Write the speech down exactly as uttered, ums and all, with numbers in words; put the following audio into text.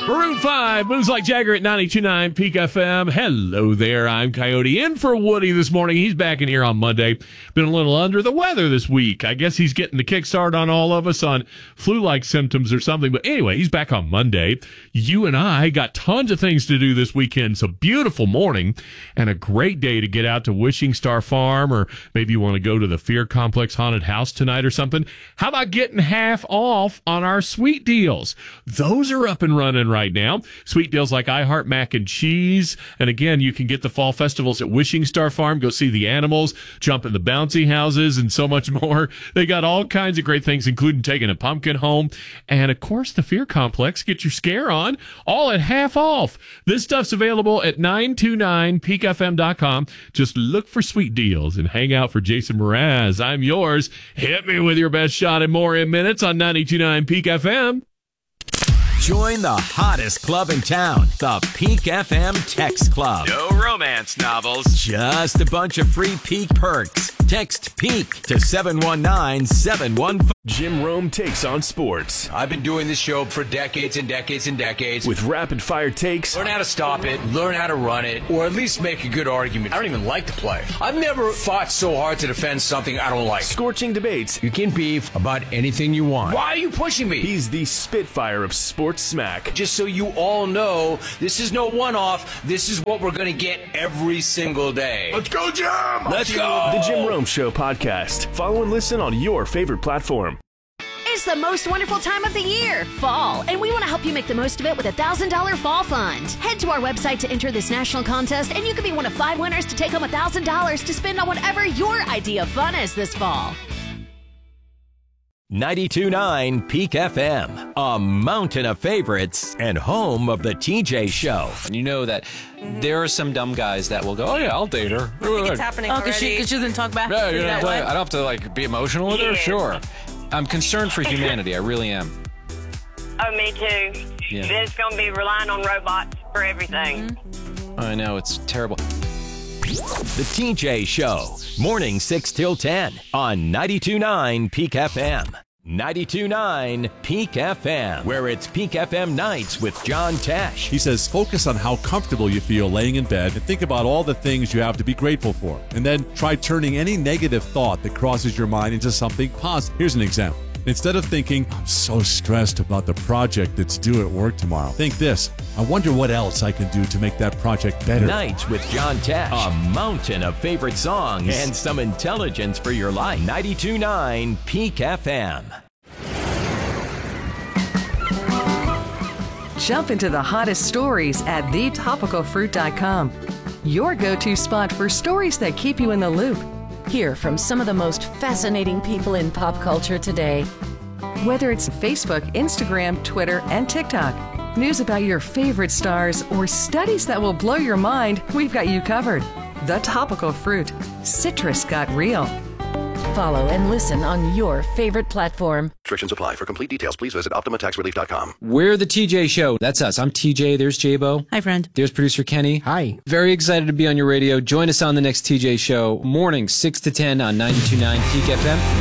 Maroon five, Moves Like Jagger at ninety-two point nine Peak F M. Hello there, I'm Coyote in for Woody this morning. He's back in here on Monday. Been a little under the weather this week. I guess he's getting the kickstart on all of us on flu-like symptoms or something. But anyway, he's back on Monday. You and I got tons of things to do this weekend. It's a beautiful morning and a great day to get out to Wishing Star Farm, or maybe you want to go to the Fear Complex Haunted House tonight or something. How about getting half off on our sweet deals? Those are up and running right now. Sweet deals like I Heart Mac and Cheese. And again, you can get the fall festivals at Wishing Star Farm. Go see the animals, jump in the bouncy houses, and so much more. They got all kinds of great things, including taking a pumpkin home. And of course, the Fear Complex. Get your scare on, all at half off. This stuff's available at nine two nine peak f m dot com. Just look for sweet deals and hang out for Jason Mraz. I'm yours. Hit me with your best shot and more in minutes on ninety-two point nine Peak F M. Join the hottest club in town, the Peak F M Text Club. No romance novels. Just a bunch of free Peak perks. Text PEAK to seven one nine seven one five. Jim Rome takes on sports. I've been doing this show for decades and decades and decades. With rapid-fire takes. Learn how to stop it, learn how to run it, or at least make a good argument. I don't even like to play. I've never fought so hard to defend something I don't like. Scorching debates. You can beef about anything you want. Why are you pushing me? He's the Spitfire of sports smack. Just so you all know, this is no one-off. This is what we're going to get every single day. Let's go, Jim! Let's go! The Jim Rome Show podcast. Follow and listen on your favorite platform. It's the most wonderful time of the year, fall, and we want to help you make the most of it with a one thousand dollars Fall Fund. Head to our website to enter this national contest, and you could be one of five winners to take home one thousand dollars to spend on whatever your idea of fun is this fall. ninety-two point nine Peak F M, a mountain of favorites and home of the T J Show. And you know that there are some dumb guys that will go, oh yeah, I'll date her. I think it's happening oh, already. because she, she doesn't talk back. Yeah, you know, that I way. don't have to like be emotional with her. Yeah. Sure, I'm concerned for humanity. I really am. Oh, me too. Yeah. There's going to be relying on robots for everything. Mm-hmm. I know, it's terrible. The T J Show, morning six till ten on ninety-two point nine Peak F M. ninety-two point nine Peak F M, where it's Peak F M nights with John Tesh. He says, focus on how comfortable you feel laying in bed and think about all the things you have to be grateful for. And then try turning any negative thought that crosses your mind into something positive. Here's an example. Instead of thinking, I'm so stressed about the project that's due at work tomorrow, think this, I wonder what else I can do to make that project better. Nights with John Tesh, a mountain of favorite songs and some intelligence for your life. ninety-two point nine Peak F M. Jump into the hottest stories at the topical fruit dot com. Your go-to spot for stories that keep you in the loop. Hear from some of the most fascinating people in pop culture today. Whether it's Facebook, Instagram, Twitter, and TikTok, news about your favorite stars, or studies that will blow your mind, we've got you covered. The Topical Fruit. Citrus got real. Follow and listen on your favorite platform. Restrictions apply. For complete details, please visit optima tax relief dot com. We're the T J Show. That's us. I'm T J. There's J-Bo. Hi, friend. There's producer Kenny. Hi. Very excited to be on your radio. Join us on the next T J Show, morning six to ten on ninety-two point nine Peak F M.